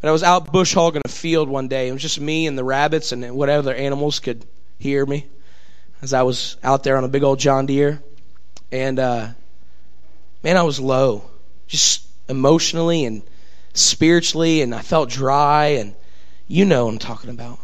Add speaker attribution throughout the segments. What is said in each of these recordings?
Speaker 1: But I was out bush hogging a field one day. It was just me and the rabbits and whatever animals could hear me as I was out there on a big old John Deere. And, man, I was low, just emotionally and spiritually, and I felt dry, and you know what I'm talking about.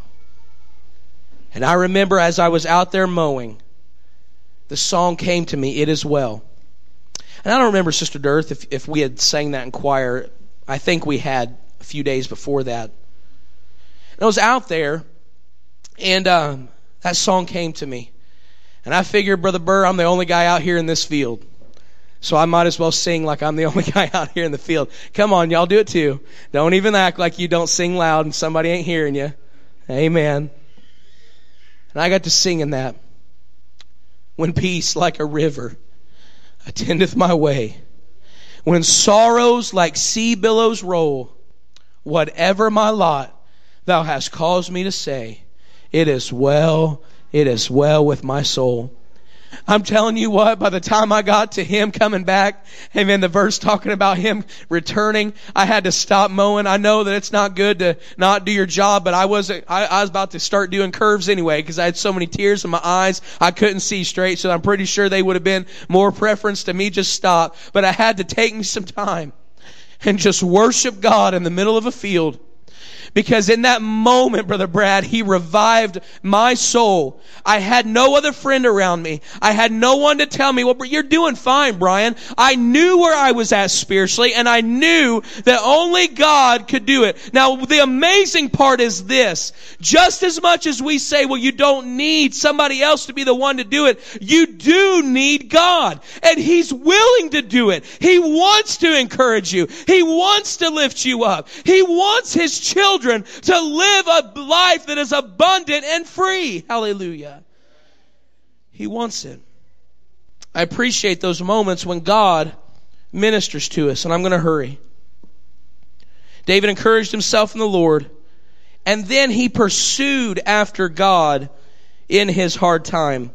Speaker 1: And I remember as I was out there mowing, the song came to me, "It Is Well." And I don't remember, Sister Dirth, if we had sang that in choir. I think we had a few days before that. And I was out there, and that song came to me. And I figured, Brother Burr, I'm the only guy out here in this field. So I might as well sing like I'm the only guy out here in the field. Come on, y'all do it too. Don't even act like you don't sing loud and somebody ain't hearing you. Amen. And I got to sing in that. When peace like a river attendeth my way, when sorrows like sea billows roll, whatever my lot, thou hast caused me to say, it is well with my soul. I'm telling you what, by the time I got to him coming back, amen, the verse talking about him returning, I had to stop mowing. I know that it's not good to not do your job, but I was about to start doing curves anyway because I had so many tears in my eyes, I couldn't see straight, so I'm pretty sure they would have been more preference to me just stop. But I had to take me some time and just worship God in the middle of a field. Because in that moment, Brother Brad, He revived my soul. I had no other friend around me. I had no one to tell me, well, you're doing fine, Brian. I knew where I was at spiritually, and I knew that only God could do it. Now, the amazing part is this. Just as much as we say, well, you don't need somebody else to be the one to do it, you do need God. And He's willing to do it. He wants to encourage you. He wants to lift you up. He wants His children to live a life that is abundant and free. Hallelujah. He wants it. I appreciate those moments when God ministers to us, and I'm going to hurry. David encouraged himself in the Lord, and then he pursued after God in his hard time.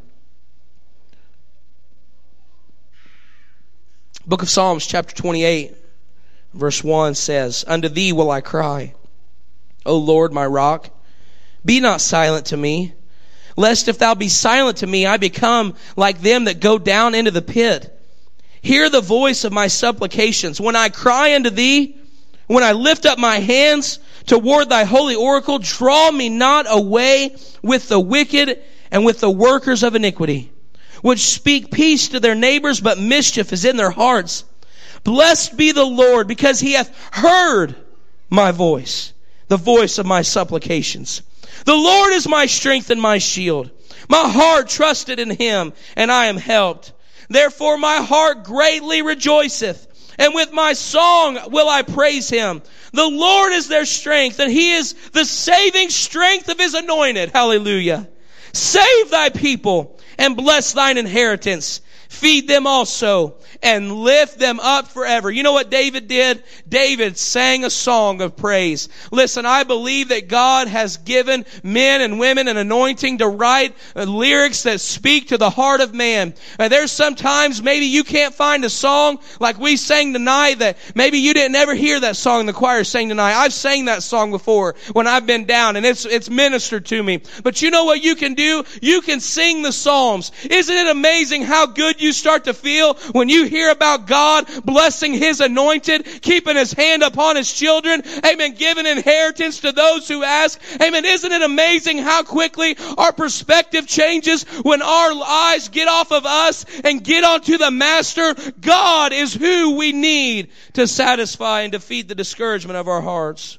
Speaker 1: Book of Psalms, chapter 28, verse 1 says, "Unto thee will I cry, O Lord, my rock. Be not silent to me, lest if thou be silent to me, I become like them that go down into the pit. Hear the voice of my supplications. When I cry unto thee, when I lift up my hands toward thy holy oracle, draw me not away with the wicked and with the workers of iniquity, which speak peace to their neighbors, but mischief is in their hearts. Blessed be the Lord, because He hath heard my voice, the voice of my supplications. The Lord is my strength and my shield. My heart trusted in Him, and I am helped. Therefore my heart greatly rejoiceth, and with my song will I praise Him. The Lord is their strength, and He is the saving strength of His anointed." Hallelujah. "Save thy people, and bless thine inheritance. Feed them also, and lift them up forever." You know what David did? David sang a song of praise. Listen, I believe that God has given men and women an anointing to write lyrics that speak to the heart of man. And there's sometimes maybe you can't find a song like we sang tonight that maybe you didn't ever hear that song the choir sang tonight. I've sang that song before when I've been down, and it's ministered to me. But you know what you can do? You can sing the Psalms. Isn't it amazing how good you start to feel when you hear about God blessing His anointed, keeping His hand upon His children, amen, giving inheritance to those who ask, amen. Isn't it amazing how quickly our perspective changes when our eyes get off of us and get onto the Master? God is who we need to satisfy and defeat the discouragement of our hearts.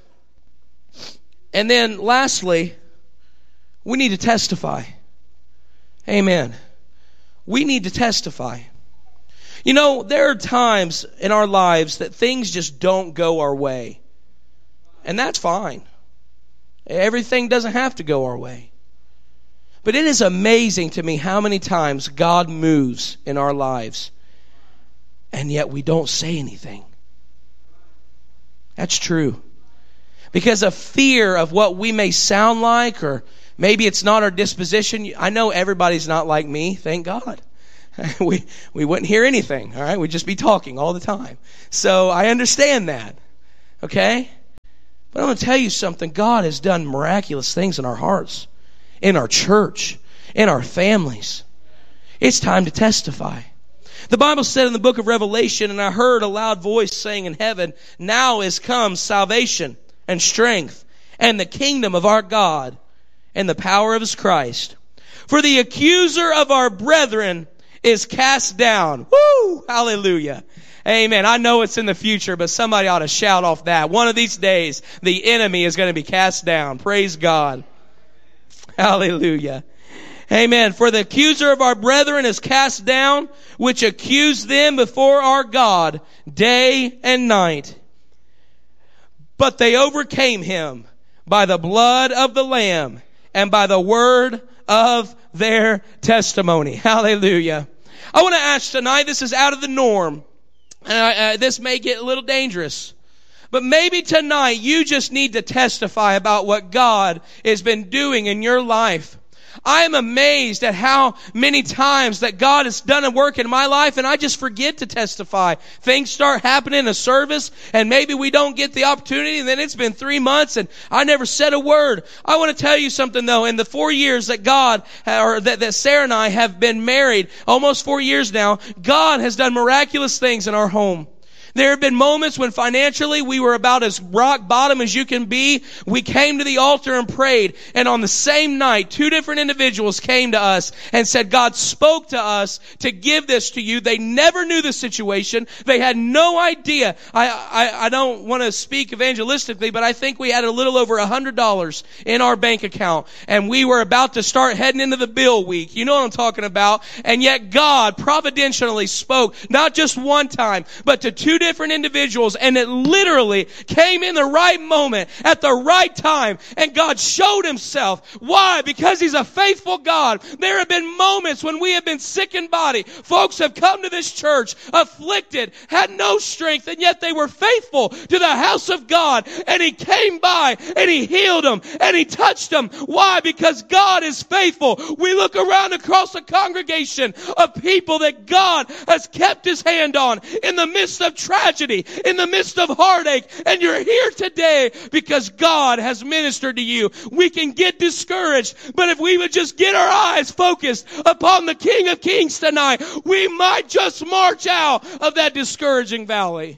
Speaker 1: And then lastly, we need to testify. Amen. We need to testify. You know, there are times in our lives that things just don't go our way. And that's fine. Everything doesn't have to go our way. But it is amazing to me how many times God moves in our lives, and yet we don't say anything. That's true. Because of fear of what we may sound like, or maybe it's not our disposition. I know everybody's not like me, thank God. We wouldn't hear anything, all right? We'd just be talking all the time. So I understand that, okay? But I'm going to tell you something. God has done miraculous things in our hearts, in our church, in our families. It's time to testify. The Bible said in the book of Revelation, and I heard a loud voice saying in heaven, now is come salvation and strength and the kingdom of our God and the power of his Christ. For the accuser of our brethren is cast down. Woo! Hallelujah. Amen. I know it's in the future, but somebody ought to shout off that. One of these days, the enemy is going to be cast down. Praise God. Hallelujah. Amen. For the accuser of our brethren is cast down, which accused them before our God day and night. But they overcame him by the blood of the Lamb and by the word of their testimony. Hallelujah. I want to ask tonight, this is out of the norm. And this may get a little dangerous. But maybe tonight you just need to testify about what God has been doing in your life. I am amazed at how many times that God has done a work in my life and I just forget to testify. Things start happening in a service and maybe we don't get the opportunity and then it's been 3 months and I never said a word. I want to tell you something though. In the 4 years that that Sarah and I have been married, almost 4 years now, God has done miraculous things in our home. There have been moments when financially we were about as rock bottom as you can be. We came to the altar and prayed. And on the same night, 2 different individuals came to us and said, God spoke to us to give this to you. They never knew the situation. They had no idea. I don't want to speak evangelistically, but I think we had a little over $100 in our bank account. And we were about to start heading into the bill week. You know what I'm talking about. And yet God providentially spoke, not just one time, but to 2 different individuals, and it literally came in the right moment at the right time, and God showed himself. Why? Because he's a faithful God. There have been moments when we have been sick in body. Folks have come to this church afflicted, had no strength, and yet they were faithful to the house of God, and he came by and he healed them and he touched them. Why? Because God is faithful. We look around across a congregation of people that God has kept his hand on in the midst of tragedy, in the midst of heartache, and you're here today because God has ministered to you. We can get discouraged, but if we would just get our eyes focused upon the King of Kings tonight, we might just march out of that discouraging valley.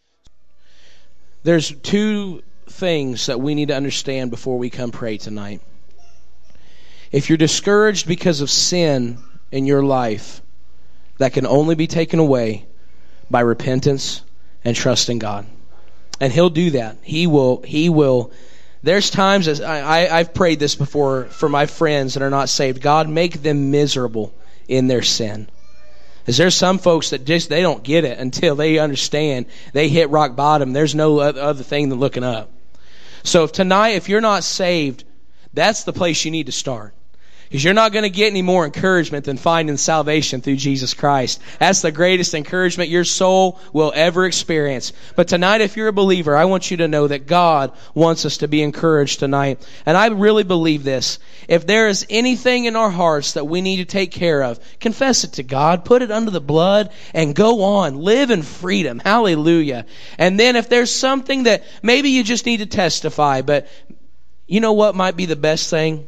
Speaker 1: There's 2 things that we need to understand before we come pray tonight. If you're discouraged because of sin in your life, that can only be taken away by repentance and trust in God. And he'll do that. He will. There's times, as I've prayed this before for my friends that are not saved. God, make them miserable in their sin. Because there's some folks that just, they don't get it until they understand. They hit rock bottom. There's no other thing than looking up. So if you're not saved, that's the place you need to start. Because you're not going to get any more encouragement than finding salvation through Jesus Christ. That's the greatest encouragement your soul will ever experience. But tonight, if you're a believer, I want you to know that God wants us to be encouraged tonight. And I really believe this. If there is anything in our hearts that we need to take care of, confess it to God, put it under the blood, and go on. Live in freedom. Hallelujah. And then if there's something that maybe you just need to testify, but you know what might be the best thing?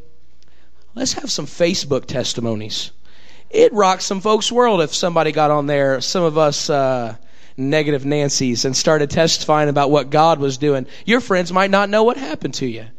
Speaker 1: Let's have some Facebook testimonies. It rocks some folks' world if somebody got on there, some of us negative Nancys, and started testifying about what God was doing. Your friends might not know what happened to you.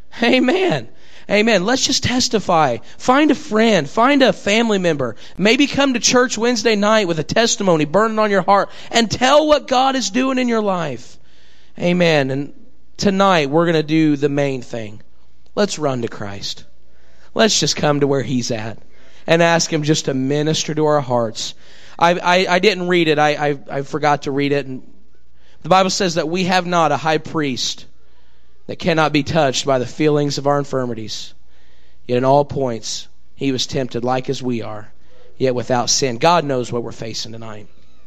Speaker 1: Amen. Amen. Let's just testify. Find a friend. Find a family member. Maybe come to church Wednesday night with a testimony burning on your heart and tell what God is doing in your life. Amen. And tonight we're going to do the main thing. Let's run to Christ. Let's just come to where he's at and ask him just to minister to our hearts. I didn't read it. I forgot to read it. And the Bible says that we have not a high priest that cannot be touched by the feelings of our infirmities. Yet in all points, he was tempted like as we are, yet without sin. God knows what we're facing tonight.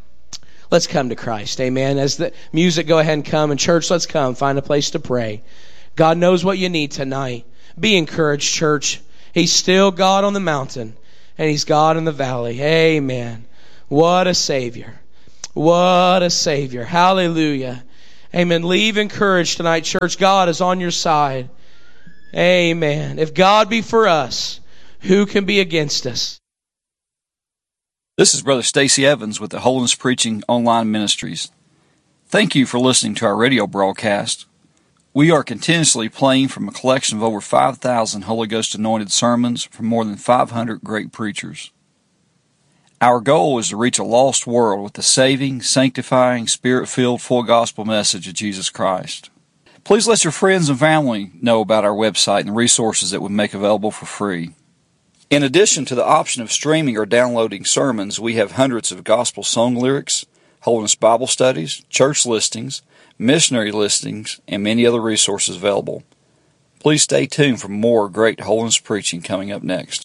Speaker 1: Let's come to Christ. Amen. As the music go ahead and come, and church, let's come. Find a place to pray. God knows what you need tonight. Be encouraged, church. He's still God on the mountain, and he's God in the valley. Amen. What a Savior. What a Savior. Hallelujah. Amen. Leave encouraged tonight, church. God is on your side. Amen. If God be for us, who can be against us?
Speaker 2: This is Brother Stacy Evans with the Holiness Preaching Online Ministries. Thank you for listening to our radio broadcast. We are continuously playing from a collection of over 5,000 Holy Ghost anointed sermons from more than 500 great preachers. Our goal is to reach a lost world with the saving, sanctifying, Spirit-filled, full gospel message of Jesus Christ. Please let your friends and family know about our website and the resources that we make available for free. In addition to the option of streaming or downloading sermons, we have hundreds of gospel song lyrics, Holiness Bible studies, church listings, missionary listings, and many other resources available. Please stay tuned for more great holiness preaching coming up next.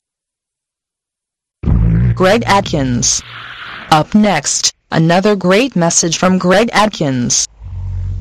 Speaker 3: Greg Adkins. Up next, another great message from Greg Adkins.